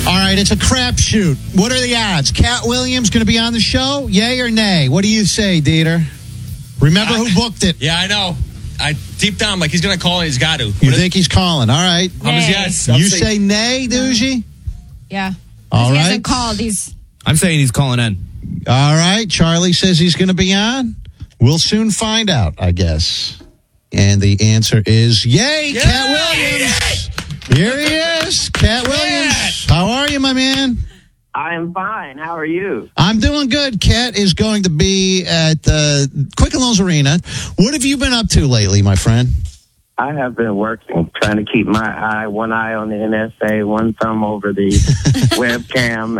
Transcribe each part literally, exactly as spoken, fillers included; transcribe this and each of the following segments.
All right, it's a crapshoot. What are the odds? Cat Williams going to be on the show? Yay or nay? What do you say, Dieter? Remember who booked it? Yeah, I know. I deep down, like he's going to call and he's got to. You what think is, he's calling? All right. I'm just, yes. I'm you saying, say nay, Doogie? Yeah. All he right. He hasn't called. He's. I'm saying he's calling in. All right. Charlie says he's going to be on. We'll soon find out, I guess. And the answer is yay, yay! Cat Williams. Yay! Here he is, Cat Williams. How are you, my man? I am fine. How are you? I'm doing good. Cat is going to be at uh, Quicken Loans Arena. What have you been up to lately, my friend? I have been working, trying to keep my eye, one eye on the N S A, one thumb over the webcam.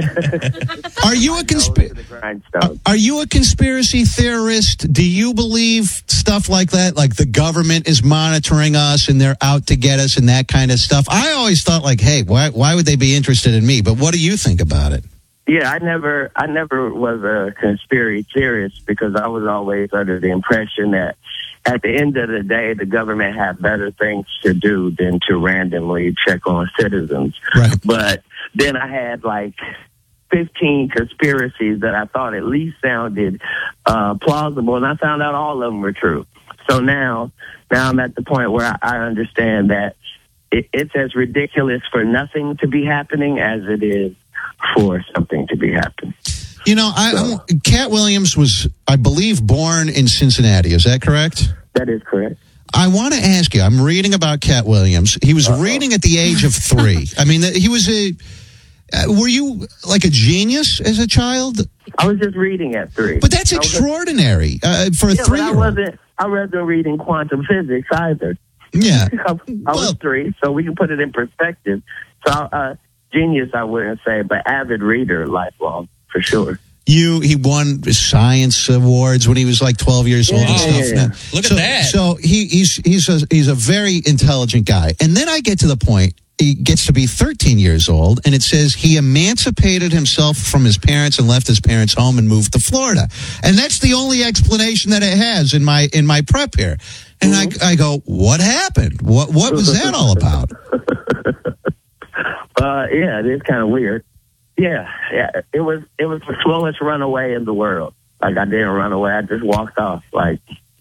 Are you a consp- Are you a conspiracy theorist? Do you believe stuff like that, like the government is monitoring us and they're out to get us and that kind of stuff? I always thought, like, hey, why why would they be interested in me? But what do you think about it? Yeah, I never, I never was a conspiracy theorist because I was always under the impression that at the end of the day, the government had better things to do than to randomly check on citizens. Right. But then I had like fifteen conspiracies that I thought at least sounded uh, plausible, and I found out all of them were true. So now, now I'm at the point where I, I understand that it, it's as ridiculous for nothing to be happening as it is for something to be happening. You know, I, so, Cat Williams was, I believe, born in Cincinnati. Is that correct? That is correct. I want to ask you, I'm reading about Cat Williams. He was Uh-oh. reading at the age of three. I mean, he was a, uh, were you like a genius as a child? I was just reading at three. But that's extraordinary uh, for a yeah, three-year-old. I wasn't, I wasn't reading quantum physics either. Yeah. I, I well, was three, so we can put it in perspective. So, uh, genius, I wouldn't say, but avid reader, lifelong. For sure. You he won science awards when he was like twelve years old yeah, and stuff. Yeah, yeah. Look so, at that. So he, he's he's a, he's a very intelligent guy. And then I get to the point he gets to be thirteen years old, and it says he emancipated himself from his parents and left his parents' home and moved to Florida. And that's the only explanation that it has in my in my prep here. And mm-hmm. I I go, what happened? What what was that all about? uh, yeah, it is kind of weird. Yeah, yeah. It was it was the slowest runaway in the world. Like I didn't run away. I just walked off. Like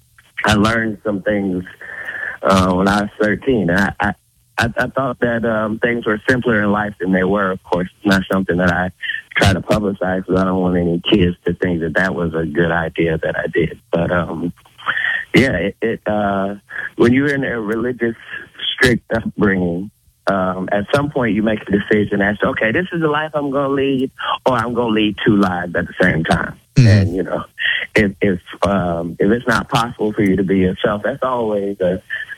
I learned some things uh, when I was thirteen. And I, I, I, I thought that um, things were simpler in life than they were. Of course, it's not something that I try to publicize because I don't want any kids to think that that was a good idea that I did. But um, yeah, it, it uh, when you're in a religious, strict upbringing, Um, at some point, you make a decision as to, okay, this is the life I'm going to lead, or I'm going to lead two lives at the same time. Mm-hmm. And, you know, if if um, if it's not possible for you to be yourself, that's always a,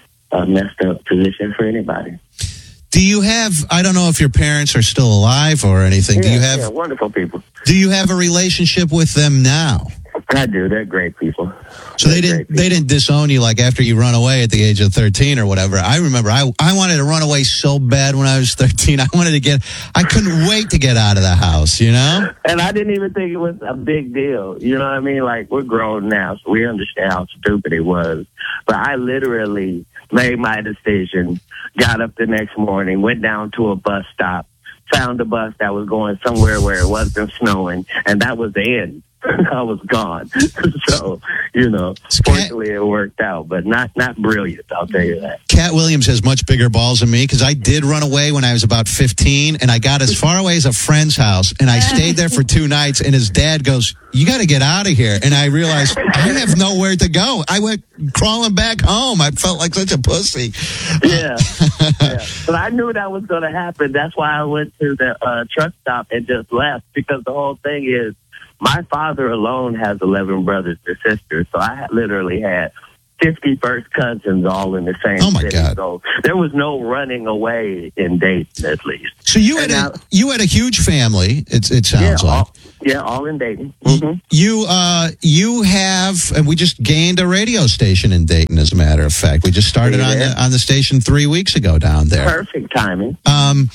a messed up position for anybody. Do you have, I don't know if your parents are still alive or anything. Yeah, do you have yeah, wonderful people. Do you have a relationship with them now? I do. They're great people. So They're they didn't they didn't disown you like after you run away at the age of thirteen or whatever. I remember I I wanted to run away so bad when I was thirteen. I wanted to get I couldn't wait to get out of the house, you know? And I didn't even think it was a big deal. You know what I mean? Like, we're grown now, so we understand how stupid it was. But I literally made my decision, got up the next morning, went down to a bus stop, found a bus that was going somewhere where it wasn't snowing, and that was the end. I was gone. So, you know, fortunately it worked out, but not not brilliant, I'll tell you that. Cat Williams has much bigger balls than me because I did run away when I was about fifteen, and I got as far away as a friend's house, and I stayed there for two nights, and his dad goes, you got to get out of here. And I realized I have nowhere to go. I went crawling back home. I felt like such a pussy. Yeah. yeah. But I knew that was going to happen. That's why I went to the uh, truck stop and just left, because the whole thing is, my father alone has eleven brothers and sisters, so I literally had fifty first cousins all in the same oh my city. God. So there was no running away in Dayton, at least. So you had now, a you had a huge family. It it sounds yeah, like all, yeah, all in Dayton. Mm-hmm. You uh you have, and we just gained a radio station in Dayton. As a matter of fact, we just started yeah. on the on the station three weeks ago down there. Perfect timing. Um.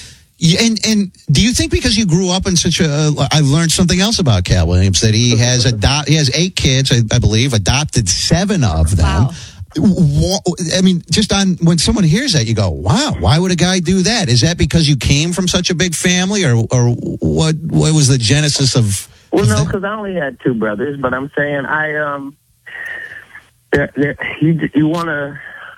And and do you think because you grew up in such a, I learned something else about Cat Williams, that he has adopt he has eight kids, I, I believe, adopted seven of them. Wow. I mean, just on when someone hears that, you go, "Wow, why would a guy do that?" Is that because you came from such a big family, or or what? What was the genesis of? Well, of no, that? because I only had two brothers, but I'm saying I um, there, there, you you want to.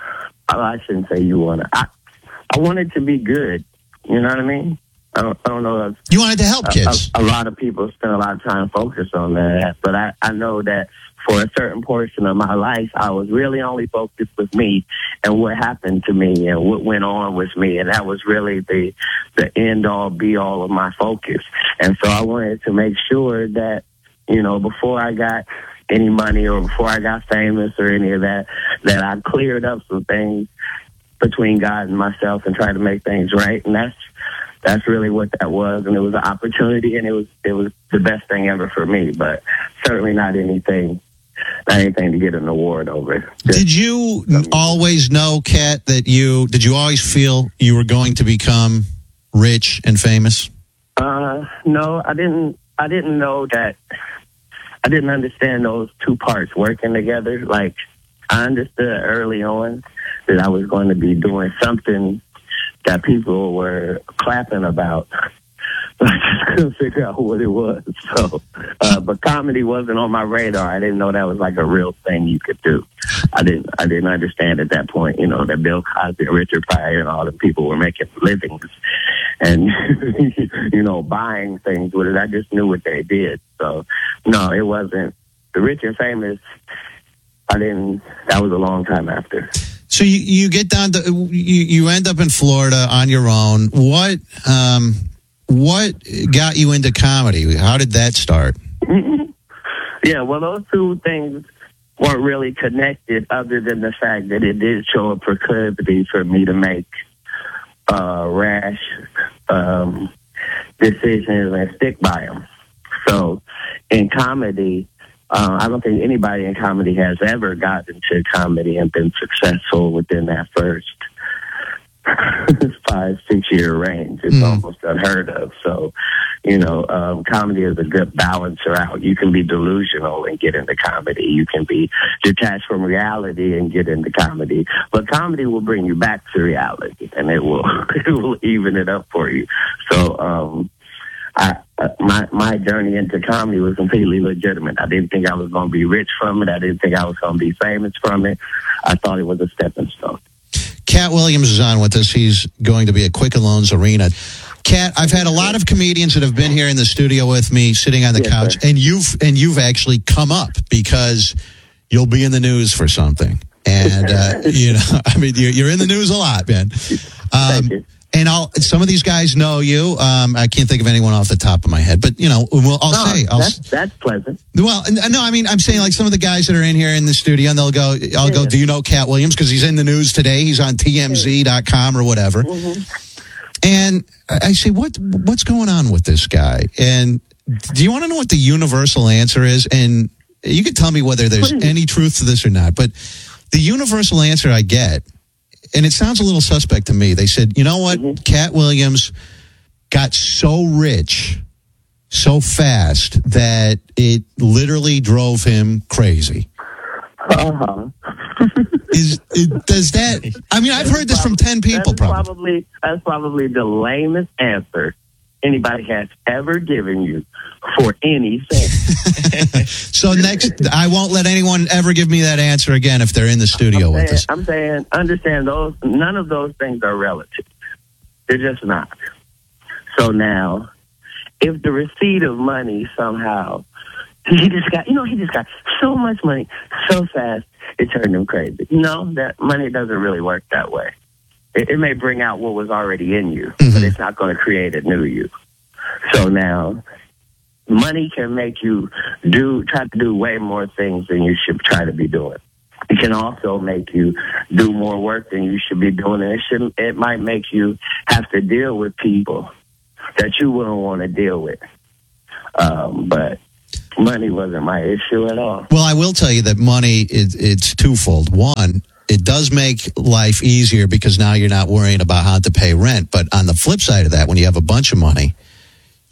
I shouldn't say you want to. I I wanted to be good. You know what I mean? I don't, I don't know if You wanted to help a, kids. a, a lot of people spend a lot of time focused on that, but I, I know that for a certain portion of my life, I was really only focused with me and what happened to me and what went on with me, and that was really the the end all be all of my focus. And so I wanted to make sure that, you know, before I got any money or before I got famous or any of that, that I cleared up some things between God and myself and tried to make things right. And that's That's really what that was, and it was an opportunity, and it was it was the best thing ever for me. But certainly not anything, not anything to get an award over. Just, did you always know, Kat, that you did you always feel you were going to become rich and famous? Uh, no, I didn't. I didn't know that. I didn't understand those two parts working together. Like, I understood early on that I was going to be doing something that people were clapping about. I just couldn't figure out what it was. So, uh, but comedy wasn't on my radar. I didn't know that was like a real thing you could do. I didn't. I didn't understand at that point, you know, that Bill Cosby, Richard Pryor, and all the people were making livings and you know, buying things with it. I just knew what they did. So, no, it wasn't the rich and famous. I didn't. That was a long time after. So you, you get down to you, you end up in Florida on your own. What um, what got you into comedy? How did that start? Yeah, well, those two things weren't really connected, other than the fact that it did show a proclivity for me to make uh, rash um, decisions and stick by them. So in comedy, Uh, I don't think anybody in comedy has ever gotten to comedy and been successful within that first five, six year range. It's mm. almost unheard of. So, you know, um, comedy is a good balancer out. You can be delusional and get into comedy. You can be detached from reality and get into comedy. But comedy will bring you back to reality, and it will it will even it up for you. So, um, I, uh, my my journey into comedy was completely legitimate. I didn't think I was going to be rich from it. I didn't think I was going to be famous from it. I thought it was a stepping stone. Cat Williams is on with us. He's going to be at Quicken Loans Arena. Cat, I've had a lot of comedians that have been here in the studio with me, sitting on the yes, couch, sir. and you've and you've actually come up because you'll be in the news for something. And uh, you know, I mean, you're, you're in the news a lot, man. Um, Thank you. And I'll, some of these guys know you. Um, I can't think of anyone off the top of my head, but you know, we'll, I'll no, say, I'll, that's, that's pleasant. Well, no, I mean, I'm saying like some of the guys that are in here in the studio, and they'll go, I'll yeah. go, do you know Cat Williams? Because he's in the news today. He's on T M Z dot com or whatever. Mm-hmm. And I say, what, what's going on with this guy? And do you want to know what the universal answer is? And you can tell me whether there's Please. any truth to this or not, but the universal answer I get, and it sounds a little suspect to me. They said, you know what? Mm-hmm. Cat Williams got so rich so fast that it literally drove him crazy. Uh-huh. Is it, does that? I mean, I've heard this from ten people. That's probably. probably that's probably the lamest answer anybody has ever given you for anything. So next, I won't let anyone ever give me that answer again if they're in the studio I'm with saying, us. I'm saying, understand those. None of those things are relative. They're just not. So now, if the receipt of money somehow, he just got, you know, he just got so much money so fast, it turned him crazy. No, that money doesn't really work that way. It, it may bring out what was already in you, mm-hmm. but it's not going to create a new you. So now, money can make you do try to do way more things than you should try to be doing. It can also make you do more work than you should be doing. And it should, it might make you have to deal with people that you wouldn't want to deal with. Um, but money wasn't my issue at all. Well, I will tell you that money is it's twofold. One, it does make life easier because now you're not worrying about how to pay rent. But on the flip side of that, when you have a bunch of money,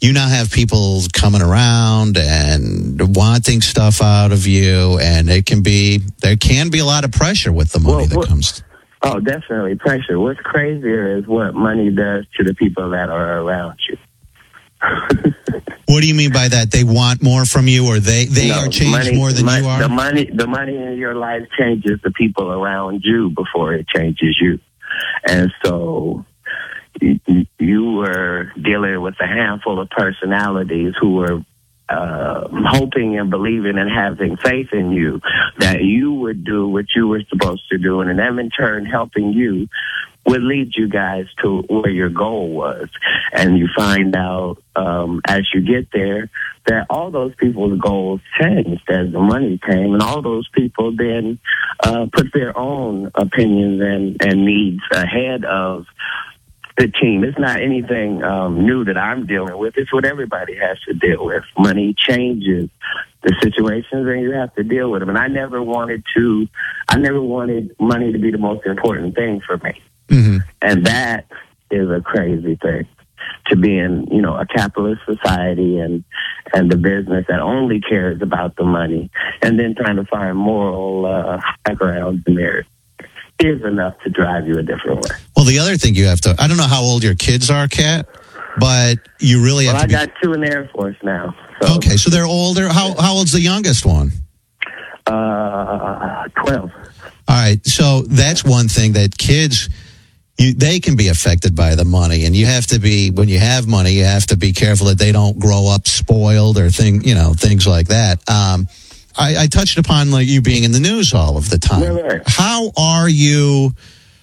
you now have people coming around and wanting stuff out of you, and it can be there can be a lot of pressure with the money Well, that well- comes. Oh, definitely pressure. What's crazier is what money does to the people that are around you. What do you mean by that? They want more from you, or they they No, are changed money- more than mon- you are? The money, the money in your life changes the people around you before it changes you, and so you, you were dealing with a handful of personalities who were uh, hoping and believing and having faith in you that you would do what you were supposed to do, and them in turn helping you would lead you guys to where your goal was. And you find out um, as you get there that all those people's goals changed as the money came, and all those people then uh, put their own opinions and, and needs ahead of the team. It's not anything um, new that I'm dealing with. It's what everybody has to deal with. Money changes the situations, and you have to deal with them. And I never wanted to, I never wanted money to be the most important thing for me. Mm-hmm. And that is a crazy thing, to be in, you know, a capitalist society and and the business that only cares about the money, and then trying to find moral uh, backgrounds in there is enough to drive you a different way. Well, the other thing you have to, I don't know how old your kids are, Kat, but you really Well, have I to be. got two in the Air Force now. So, Okay, so they're older. How how old's the youngest one? Uh, twelve. All right, so that's one thing that kids, you, they can be affected by the money, and you have to be, when you have money, you have to be careful that they don't grow up spoiled or thing, you know, things like that. Um, I, I touched upon like you being in the news all of the time. Right, right. How are you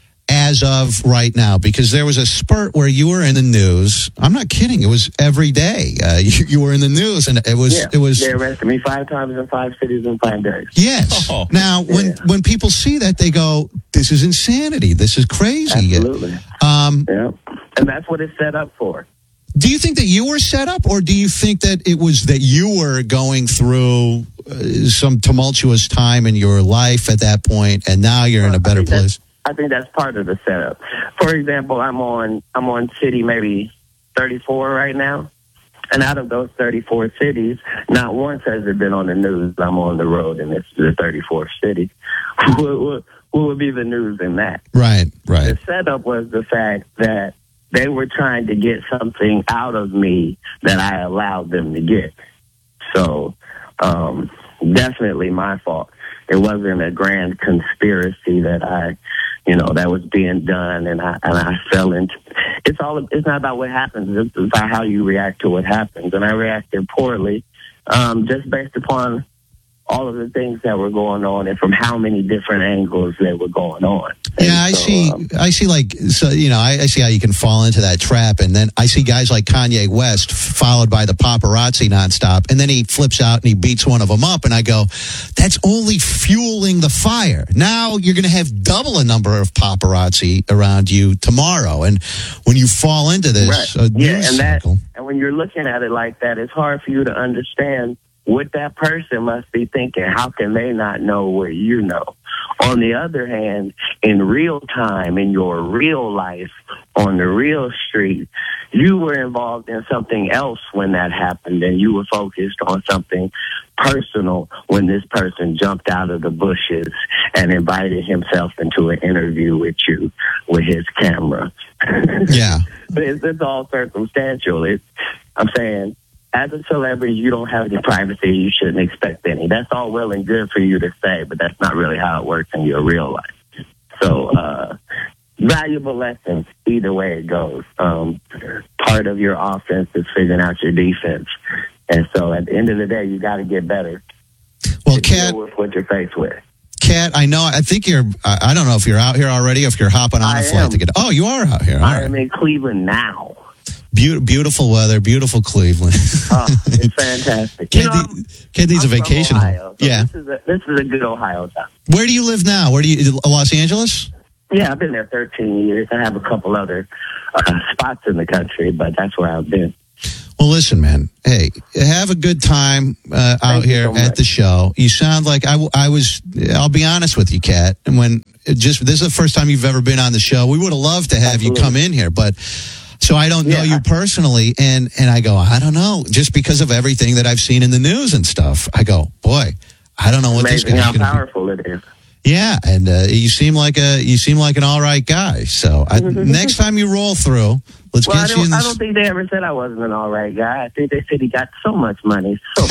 as of right now? Because there was a spurt where you were in the news. I'm not kidding. It was every day. Uh, you, you were in the news, and it was Yeah, it was. they arrested me five times in five cities in five days. Yes. Oh. Now, when Yeah. when people see that, they go, "This is insanity. This is crazy." Absolutely. Um, Yeah. And that's what it's set up for. do you think that you were set up, or do you think that it was that you were going through uh, some tumultuous time in your life at that point, and now you're in a I better think that's- place? I think that's part of the setup. For example, I'm on I'm on city maybe thirty-four right now, and out of those thirty-four cities, not once has it been on the news. I'm on the road, and it's the thirty-fourth city. what, what, what would be the news in that? Right, right. The setup was the fact that they were trying to get something out of me that I allowed them to get. So, um, definitely my fault. It wasn't a grand conspiracy that I, you know, that was being done, and I and I fell into. It's all. It's not about what happens. It's about how you react to what happens. And I reacted poorly, um, just based upon all of the things that were going on, and from how many different angles they were going on. And Yeah, I so, see. um, I see. Like, so you know, I, I see how you can fall into that trap, and then I see guys like Kanye West followed by the paparazzi nonstop, and then he flips out and he beats one of them up, and I go, "That's only fueling the fire." Now you're going to have double a number of paparazzi around you tomorrow, and when you fall into this, Right. uh, Yeah, news and that, cycle, and when you're looking at it like that, it's hard for you to understand what that person must be thinking. How can they not know what you know? On the other hand, in real time, in your real life, on the real street, you were involved in something else when that happened, and you were focused on something personal when this person jumped out of the bushes and invited himself into an interview with you with his camera. yeah. But it's, it's all circumstantial. It's, I'm saying, as a celebrity, you don't have any privacy. You shouldn't expect any. That's all well and good for you to say, but that's not really how it works in your real life. So, uh, valuable lessons either way it goes. Um, part of your offense is figuring out your defense. And so at the end of the day, you got to get better Well, to Kat, deal with what you're faced with. Kat, I know. I think you're. I I don't know if you're out here already, or if you're hopping on I a flight am. to get. Oh, you are out here. All I right. am in Cleveland now. Beau- beautiful weather, beautiful Cleveland. Oh, it's fantastic. You Kid, know, Kid needs I'm a from vacation. Ohio, so Yeah. This is, a, this is a good Ohio town. Where do you live now? Where do you? Los Angeles? Yeah, I've been there thirteen years. I have a couple other uh, spots in the country, but that's where I've been. Well, listen, man. Hey, have a good time uh, out Thank you here so much. at the show. You sound like I, w- I was. I'll be honest with you, Kat. And when it just this is the first time you've ever been on the show, we would have loved to have you Absolutely. come in here, but So I don't know Yeah. you personally, and and I go, I don't know, just because of everything that I've seen in the news and stuff. I go, boy, I don't know what this Amazing guy's how going to be. powerful it is. Yeah, and uh, you seem like a you seem like an all right guy. So I, next time you roll through, let's Well, I get you in don't, I this. don't think they ever said I wasn't an all right guy. I think they said he got so much money. So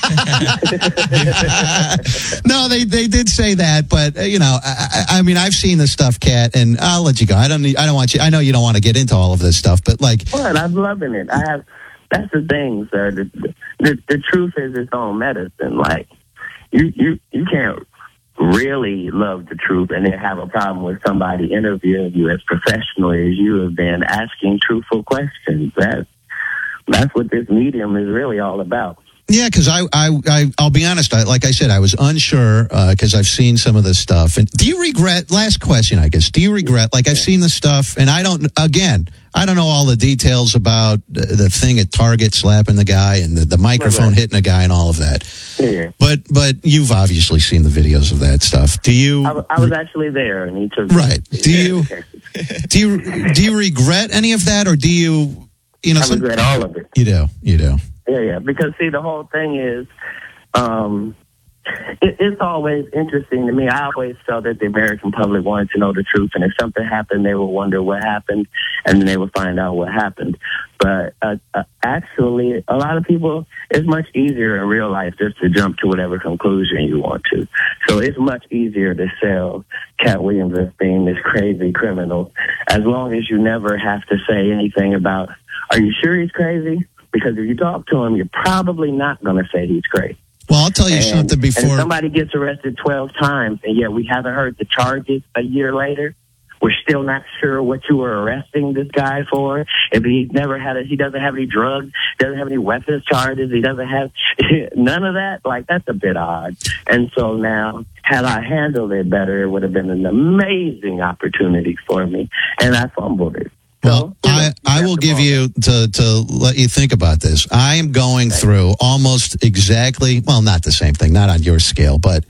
No, they they did say that, but uh, you know, I, I I mean, I've seen this stuff, Kat, and I'll let you go. I don't need, I don't want you. I know you don't want to get into all of this stuff, but like, But I'm loving it. I have. That's the thing, sir. The, the, the truth is its own medicine. Like you, you, you can't really love the truth and then have a problem with somebody interviewing you as professionally as you have been, asking truthful questions. That's that's what this medium is really all about. yeah, because I, I, I, I'll be honest. I, like I said, I was unsure because I've seen some of this stuff. And do you regret? Last question, I guess. Do you regret? Like I've seen the stuff, and I don't. Again, I don't know all the details about the, the thing at Target slapping the guy and the, the microphone Right. hitting a guy and all of that. Yeah. But but you've obviously seen the videos of that stuff. Do you? I, I was actually there, and he took Right. Do you? Do you do you regret any of that, or do you? You know, I some, regret all of it. you do. You do. Yeah, yeah. Because see, the whole thing is, um, it, it's always interesting to me. I always felt that the American public wanted to know the truth, and if something happened, they would wonder what happened, and then they would find out what happened. But uh, uh, actually, a lot of people, it's much easier in real life just to jump to whatever conclusion you want to. So it's much easier to sell Cat Williams as being this crazy criminal, as long as you never have to say anything about, are you sure he's crazy? Because if you talk to him, you're probably not going to say he's crazy. Well, I'll tell you And, something and if before. somebody gets arrested twelve times, and yet we haven't heard the charges a year later, we're still not sure what you were arresting this guy for. If he never had a, he doesn't have any drugs, doesn't have any weapons charges, he doesn't have none of that. Like, that's a bit odd. And so now, had I handled it better, it would have been an amazing opportunity for me, and I fumbled it. Well, So, you know, I, I will give you to to let you think about this. I am going through almost exactly, well, not the same thing, not on your scale, but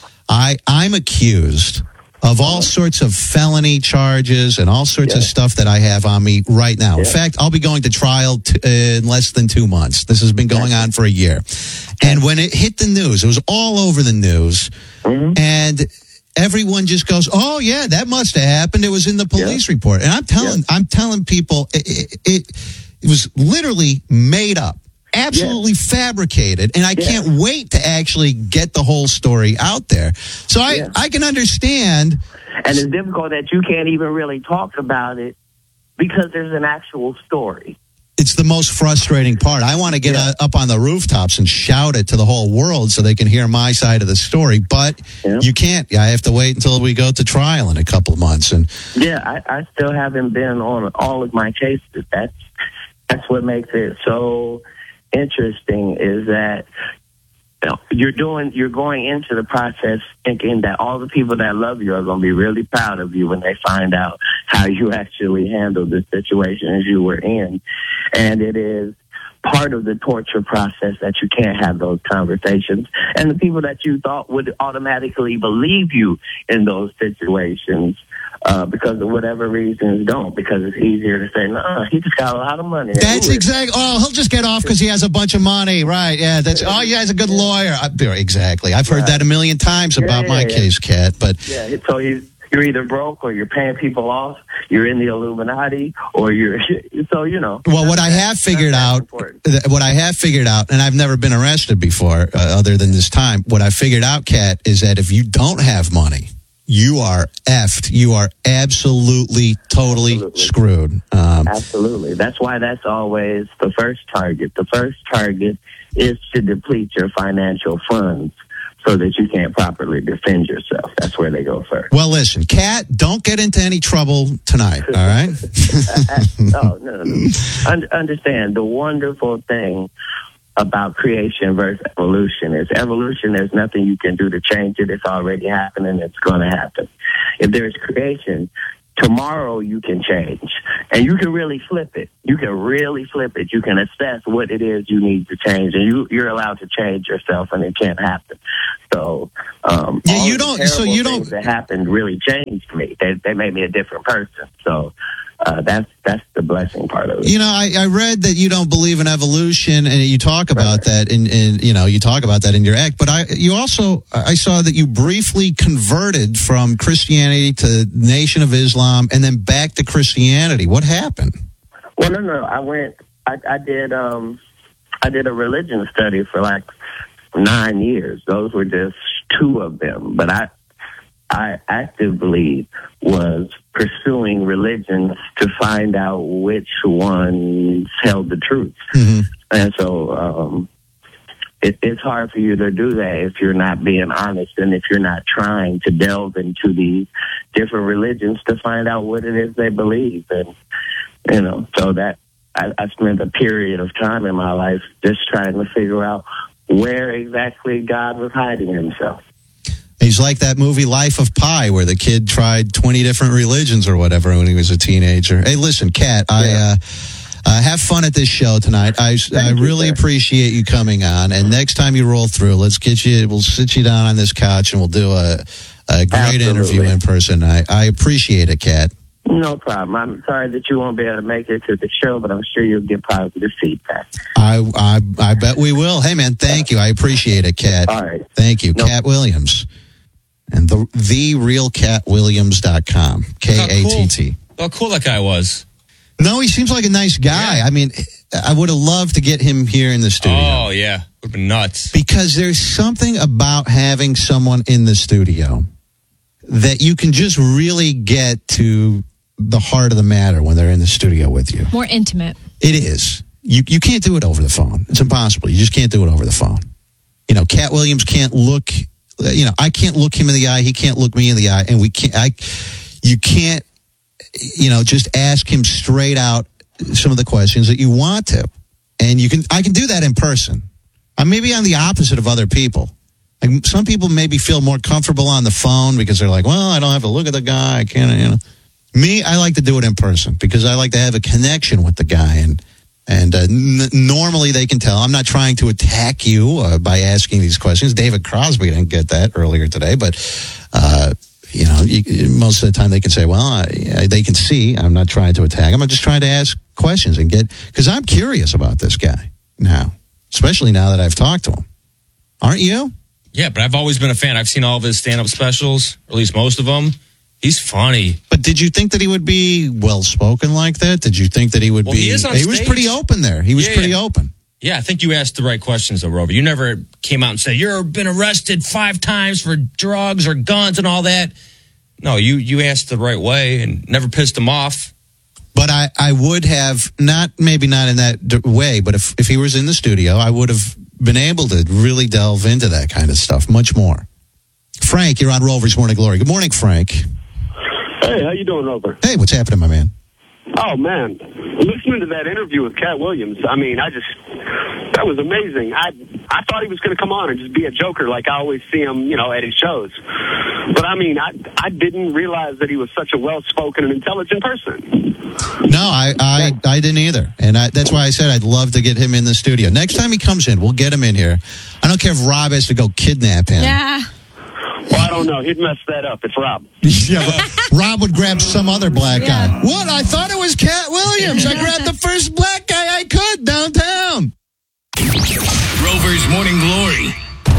I I'm accused of all sorts of felony charges and all sorts of Yeah. stuff that I have on me right now. In Yeah. fact, I'll be going to trial t- in less than two months. This has been going on for a year. And when it hit the news, it was all over the news. Mhm. And everyone just goes, "Oh yeah, that must have happened. It was in the police report." And I'm telling, Yeah. I'm telling people, it, it, it, it was literally made up, absolutely fabricated, and I Yeah. can't wait to actually get the whole story out there. So I, Yeah. I can understand. And it's difficult that you can't even really talk about it because there's an actual story. It's the most frustrating part. I want to get Yeah. uh, up on the rooftops and shout it to the whole world so they can hear my side of the story, but Yeah. you can't. I have to wait until we go to trial in a couple of months. And Yeah, I, I still haven't been on all of my cases. That's that's what makes it so interesting. Is that you know, you're doing you're going into the process thinking that all the people that love you are going to be really proud of you when they find out how you actually handled the situation as you were in, and it is part of the torture process that you can't have those conversations. And the people that you thought would automatically believe you in those situations, uh, because of whatever reasons, don't. Because it's easier to say, no, he just got a lot of money. that's Ooh, exactly. Oh, he'll just get off because he has a bunch of money, right? Yeah, that's. Oh, yeah, he's a good lawyer. I, exactly. I've heard Right. that a million times Yeah, about yeah, my yeah. case, Kat. But Yeah, so you, you're either broke or you're paying people off. You're in the Illuminati, or you're so you know. well, what I have figured that's out, important. th- what I have figured out, and I've never been arrested before, uh, other than this time. What I figured out, Kat, is that if you don't have money, you are effed. You are absolutely, totally Absolutely. screwed. Um, Absolutely. That's why that's always the first target. The first target is to deplete your financial funds so that you can't properly defend yourself. That's where they go first. well, listen, Kat, don't get into any trouble tonight. All right. Oh, no, no, no. Un- understand the wonderful thing about creation versus evolution is evolution, there's nothing you can do to change it. It's already happening. It's going to happen. If there's creation, tomorrow you can change, and you can really flip it. You can really flip it. You can assess what it is you need to change, and you, you're allowed to change yourself, and it can't happen. So, um, Yeah, all you of the don't- so terrible you things don't- that happened really changed me. They, they made me a different person. So, uh, that's that's the blessing part of it. You know, I, I read that you don't believe in evolution, and you talk about Right. that in, in you know you talk about that in your act. But I you also I saw that you briefly converted from Christianity to Nation of Islam, and then back to Christianity. What happened? Well, no, no. I went. I, I did. Um, I did a religion study for like nine years. Those were just two of them. But I, I actively was pursuing religions to find out which ones held the truth. Mm-hmm. And so um, it, it's hard for you to do that if you're not being honest and if you're not trying to delve into these different religions to find out what it is they believe. And, you know, so that I, I spent a period of time in my life just trying to figure out where exactly God was hiding himself. He's like that movie Life of Pi, where the kid tried twenty different religions or whatever when he was a teenager. Hey, listen, Kat, I uh, uh, have fun at this show tonight. I, I you, really sir. appreciate you coming on. And next time you roll through, let's get you. We'll sit you down on this couch and we'll do a, a great Absolutely. interview in person. I, I appreciate it, Kat. No problem. I'm sorry that you won't be able to make it to the show, but I'm sure you'll get positive feedback. I, I I bet we will. Hey, man, thank you. I appreciate it, Kat. All right. Thank you. No. Kat Williams. And the, the real cat williams dot com. K A T T. How cool that guy was. No, he seems like a nice guy. Yeah. I mean, I would have loved to get him here in the studio. Oh, yeah. Would have been nuts. Because there's something about having someone in the studio that you can just really get to the heart of the matter when they're in the studio with you. More intimate. It is. You you can't do it over the phone. It's impossible. You just can't do it over the phone. You know, Cat Williams can't look, you know, I can't look him in the eye. He can't look me in the eye. And we can't, I, you can't, you know, just ask him straight out some of the questions that you want to. And you can, I can do that in person. I maybe I'm the opposite of other people. Like some people maybe feel more comfortable on the phone because they're like, well, I don't have to look at the guy. I can't, you know. Me, I like to do it in person because I like to have a connection with the guy. And, and uh, n- normally they can tell. I'm not trying to attack you uh, by asking these questions. David Crosby didn't get that earlier today, but, uh, you know, you, most of the time they can say, well, I, they can see I'm not trying to attack him. I'm just trying to ask questions and get, because I'm curious about this guy now, especially now that I've talked to him. Aren't you? Yeah, but I've always been a fan. I've seen all of his stand-up specials, or at least most of them. He's funny. But did you think that he would be well-spoken like that? Did you think that he would Well, be... he is on was stage. pretty open there. He was Yeah, pretty yeah. open. Yeah, I think you asked the right questions, though, Rover. You never came out and said, you've been arrested five times for drugs or guns and all that. No, you, you asked the right way and never pissed him off. But I, I would have, not maybe not in that d- way, but if, if he was in the studio, I would have been able to really delve into that kind of stuff much more. Frank, you're on Rover's Morning Glory. Good morning, Frank. Hey, how you doing, Rover? Hey, what's happening, my man? Oh, man. Listening to that interview with Cat Williams, I mean, I just, that was amazing. I I thought he was going to come on and just be a joker like I always see him, you know, at his shows. But, I mean, I I didn't realize that he was such a well-spoken and intelligent person. No, I, I, I didn't either. And I, that's why I said I'd love to get him in the studio. Next time he comes in, we'll get him in here. I don't care if Rob has to go kidnap him. Yeah. Well, I don't know. He'd mess that up. It's Rob. Yeah, but Rob would grab some other black Yeah. guy. What? I thought it was Cat Williams. I grabbed the first black guy I could downtown. Rover's Morning Glory.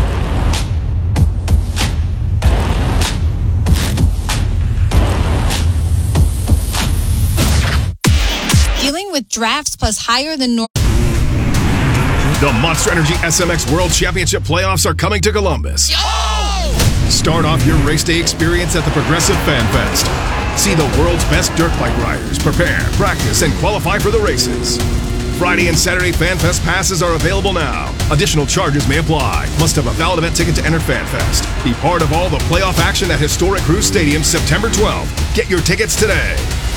Dealing with drafts plus higher than normal. The Monster Energy S M X World Championship playoffs are coming to Columbus. Start off your race day experience at the Progressive Fan Fest. See the world's best dirt bike riders prepare, practice, and qualify for the races. Friday and Saturday Fan Fest passes are available now. Additional charges may apply. Must have a valid event ticket to enter Fan Fest. Be part of all the playoff action at Historic Cruise Stadium September twelfth. Get your tickets today.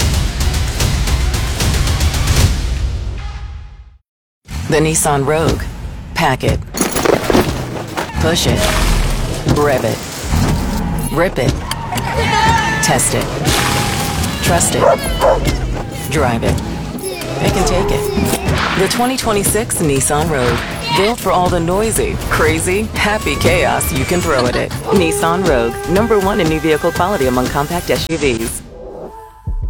The Nissan Rogue. Pack it. Push it. Rev it. Rip it. Test it. Trust it. Drive it. It can take it. The twenty twenty-six Nissan Rogue. Built for all the noisy, crazy, happy chaos you can throw at it. Nissan Rogue. Number one in new vehicle quality among compact S U Vs.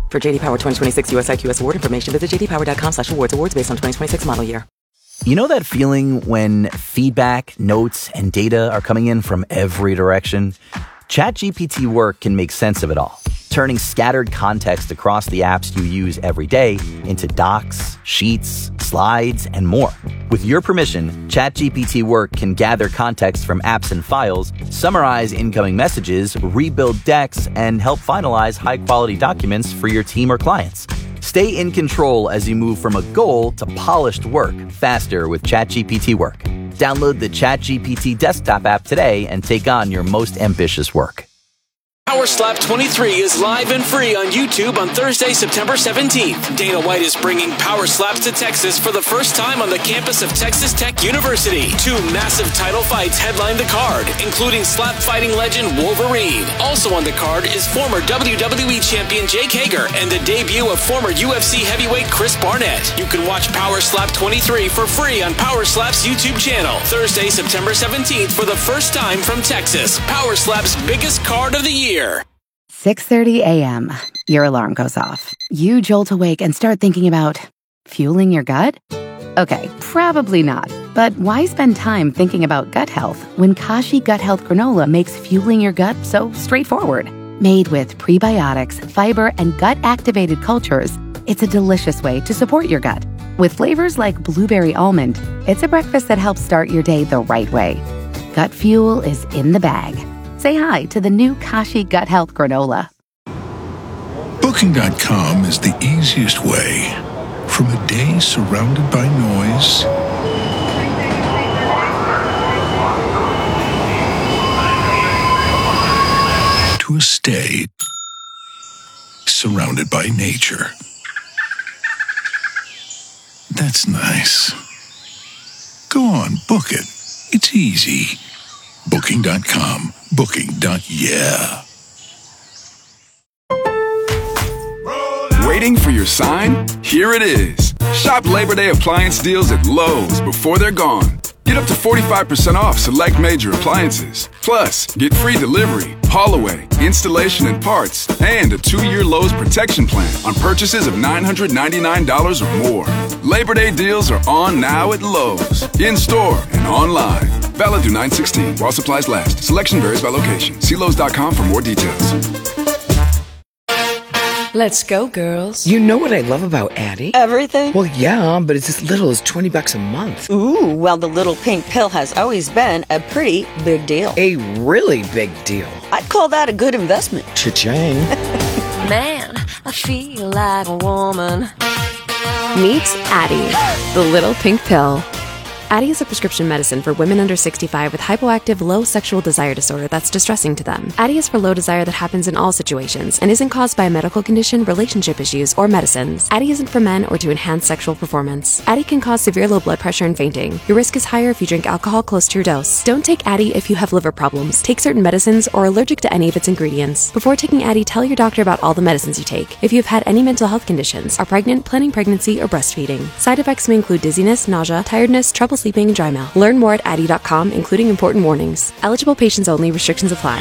For J D Power twenty twenty-six U S I Q S award information, visit j d power dot com slash awards. Awards based on twenty twenty-six model year. You know that feeling when feedback, notes, and data are coming in from every direction? ChatGPT Work can make sense of it all, turning scattered context across the apps you use every day into docs, sheets, slides, and more. With your permission, ChatGPT Work can gather context from apps and files, summarize incoming messages, rebuild decks, and help finalize high-quality documents for your team or clients. Stay in control as you move from a goal to polished work faster with ChatGPT Work. Download the ChatGPT desktop app today and take on your most ambitious work. Power Slap twenty-three is live and free on YouTube on Thursday, September seventeenth. Dana White is bringing Power Slaps to Texas for the first time on the campus of Texas Tech University. Two massive title fights headline the card, including slap fighting legend Wolverine. Also on the card is former W W E champion Jake Hager and the debut of former U F C heavyweight Chris Barnett. You can watch Power Slap twenty-three for free on Power Slap's YouTube channel. Thursday, September seventeenth for the first time from Texas. Power Slap's biggest card of the year. six thirty a.m. Your alarm goes off. You jolt awake and start thinking about fueling your gut? Okay, probably not. But why spend time thinking about gut health when Kashi Gut Health Granola makes fueling your gut so straightforward? Made with prebiotics, fiber, and gut-activated cultures, it's a delicious way to support your gut. With flavors like blueberry almond, it's a breakfast that helps start your day the right way. Gut fuel is in the bag. Say hi to the new Kashi Gut Health Granola. Booking dot com is the easiest way from a day surrounded by noise to a stay surrounded by nature. That's nice. Go on, book it. It's easy. Booking dot com. Booking. Yeah. Waiting for your sign? Here it is. Shop Labor Day appliance deals at Lowe's before they're gone. Get up to forty-five percent off select major appliances. Plus, get free delivery, haul away, installation and parts, and a two-year Lowe's protection plan on purchases of nine hundred ninety-nine dollars or more. Labor Day deals are on now at Lowe's, in-store and online. Valid through nine sixteen while supplies last. Selection varies by location. See Lowe's dot com for more details. Let's go, girls. You know what I love about Addie? Everything? Well, yeah, but it's as little as twenty bucks a month. Ooh, well, the little pink pill has always been a pretty big deal. A really big deal. I'd call that a good investment. Cha-ching. Man, I feel like a woman. Meet Addie, the little pink pill. Addie is a prescription medicine for women under sixty-five with hypoactive low sexual desire disorder that's distressing to them. Addie is for low desire that happens in all situations and isn't caused by a medical condition, relationship issues, or medicines. Addie isn't for men or to enhance sexual performance. Addie can cause severe low blood pressure and fainting. Your risk is higher if you drink alcohol close to your dose. Don't take Addie if you have liver problems, take certain medicines, or are allergic to any of its ingredients. Before taking Addie, tell your doctor about all the medicines you take. If you've had any mental health conditions, are pregnant, planning pregnancy, or breastfeeding. Side effects may include dizziness, nausea, tiredness, trouble sleeping, and dry mouth. Learn more at Addie dot com, including important warnings. Eligible patients only. Restrictions apply.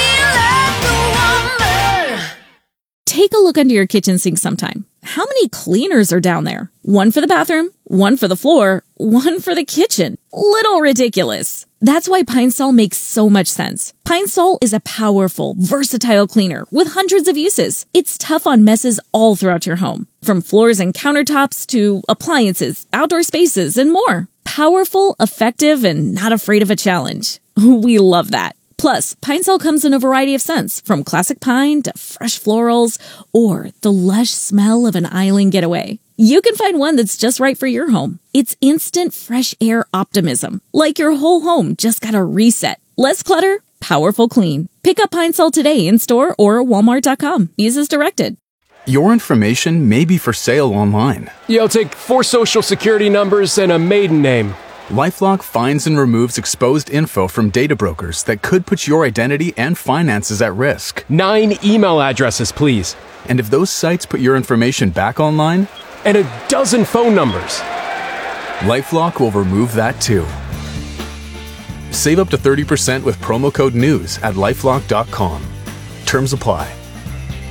Take a look under your kitchen sink sometime. How many cleaners are down there? One for the bathroom, one for the floor, one for the kitchen. Little ridiculous. That's why Pine Sol makes so much sense. Pine Sol is a powerful, versatile cleaner with hundreds of uses. It's tough on messes all throughout your home, from floors and countertops to appliances, outdoor spaces, and more. Powerful, effective, and not afraid of a challenge. We love that. Plus, Pine Sol comes in a variety of scents, from classic pine to fresh florals, or the lush smell of an island getaway. You can find one that's just right for your home. It's instant fresh air optimism, like your whole home just got a reset. Less clutter, powerful clean. Pick up Pine Sol today in store or walmart dot com. Use as directed. Your information may be for sale online. Yeah, I'll take four social security numbers and a maiden name. LifeLock finds and removes exposed info from data brokers that could put your identity and finances at risk. Nine email addresses, please. And if those sites put your information back online? And a dozen phone numbers. LifeLock will remove that too. Save up to thirty percent with promo code NEWS at lifelock dot com. Terms apply.